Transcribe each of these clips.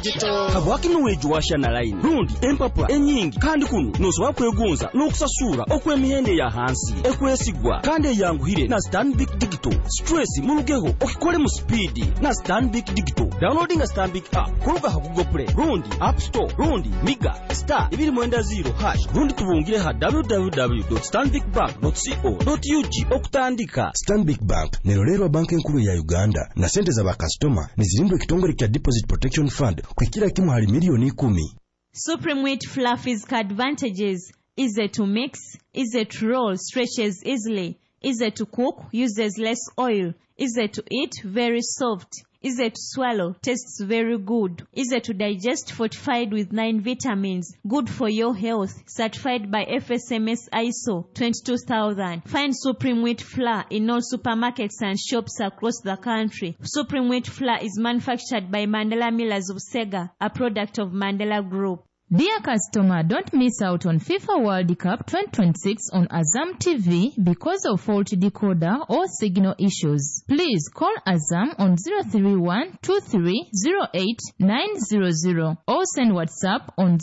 digital kabwaki nuweju washana line rundi empapula enyingi kandi kuno nosobola kwegonza n'okusasura okw'emihende ya hansi ekwesigwa kandi eyanguhire na Stanbic Digital stress mu lugeho okikole mu speed na Stanbic Digital downloading a Stanbic app kuluka ha Google Play rundi App Store rundi Miga star 2.0# rundi tubungire ha www.stanbicbank.co.ug okutandika. Stanbic Bank nerolero banki enkulu ya Uganda na sente za bakastoma nizilindwe kitongole kya Deposit Protection Fund kwekira kimu hali milioni 10. Supreme Wheat Flour Physical advantages: easy to mix, easy to roll, stretches easily, easy to cook, uses less oil, easy to eat, very soft, easy to swallow, tastes very good, easy to digest, fortified with 9 vitamins, good for your health, certified by FSMS ISO 22000. Find Supreme Wheat Flour in all supermarkets and shops across the country. Supreme Wheat Flour is manufactured by Mandela Millers of Sega, a product of Mandela Group. Dear customer, don't miss out on FIFA World Cup 2026 on Azam TV because of faulty decoder or signal issues. Please call Azam on 031-2308-900 or send WhatsApp on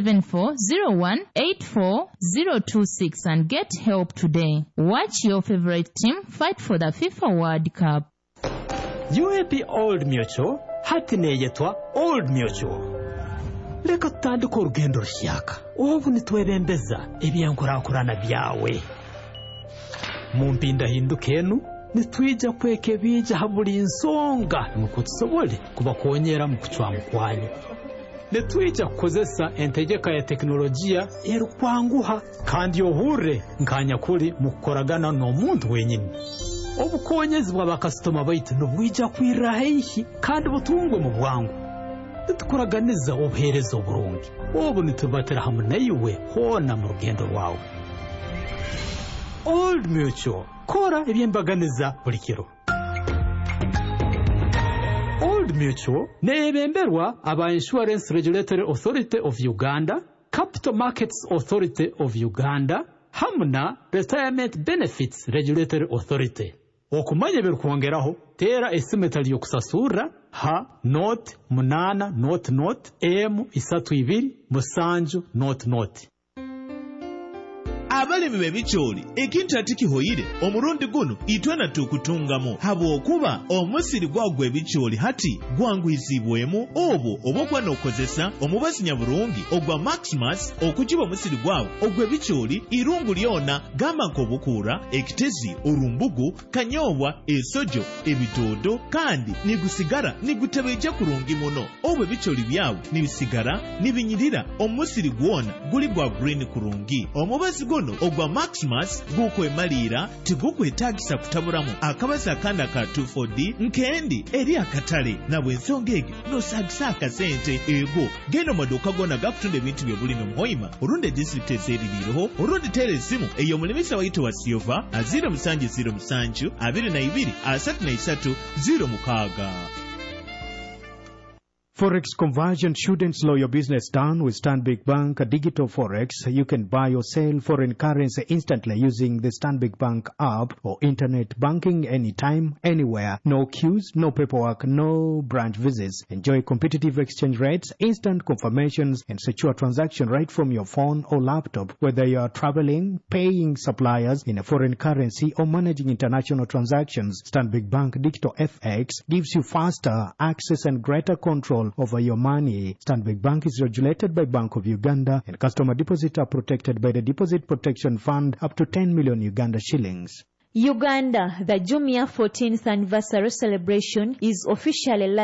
074-01-84026 and get help today. Watch your favorite team fight for the FIFA World Cup. UAP Old Mutual, hatine yetwa Old Mutual. Leka tutandika urugendo rushyaka ubu nitwebembeza ebyankorakorana byawe mu mpinda hindukenu nitwija kweke bija haburi insonga nuko tusobole kubakonyera mu kucwa kwanyu nitwija kukozesa entegeka ya teknolojia erukwanguha kandi yohure nkanya kuri mu kukoragana no muntu wenyine obukonyezi bw'abakastoma baitu nubwija kwirahihi kandi butungwe mu bwangu tukuraganiza obuherezo burungi ubu nitubatera hamwe nayiwe hona mu rugendo rwawe. Old Mutual, kora ebyembaganiza buli kiro. Old Mutual nebemberwa aba Insurance Regulatory Authority of Uganda, Capital Markets Authority of Uganda, hamna Retirement Benefits Regulatory Authority. Okumanya birukwongeraho tera esimetali yokusasura ha note munana note m 32 musanju note. Abalimi bebicholi ekintu atikihoyire omurundi guno itwana tukutungamo habwokuba omusiri gwagwe bicholi hati gwanguizibwemu obo obokwa nokozesa omubazi nyabulungi ogwa Maximus okujiba omusiri gwawo ogwe bicholi irungu lyona gama nkobukura ekitezi urumbugu kanyobwa esojo ebitodo kandi nigusigara nigutebeja kurungi muno obwe bicholi byawe nibisigara nibinyirira omusiri gwona guli gwa green kurungi omubazi guno ogwa Maximus gukwemalira tigukwetagisa kutaburamu akabaza akanda ka 24D nkendi eri akatale na bwensongege nosagisa akasente ego geno maduka gona gakutunde bintu byobulimi muhoima urunde district ezeririroho urundi telesimu eyo mulimisa waito wa Silva 0707 22 33 06. Forex conversion shouldn't slow your business down with Stanbic Bank Digital Forex. You can buy or sell foreign currency instantly using the Stanbic Bank app or internet banking anytime, anywhere. No queues, no paperwork, no branch visits. Enjoy competitive exchange rates, instant confirmations, and secure transaction right from your phone or laptop. Whether you are traveling, paying suppliers in a foreign currency, or managing international transactions, Stanbic Bank Digital FX gives you faster access and greater control over your money. Stanbic Bank is regulated by Bank of Uganda, and customer deposits are protected by the Deposit Protection Fund up to 10 million Uganda shillings. Uganda, the Jumia 14th anniversary celebration is officially live.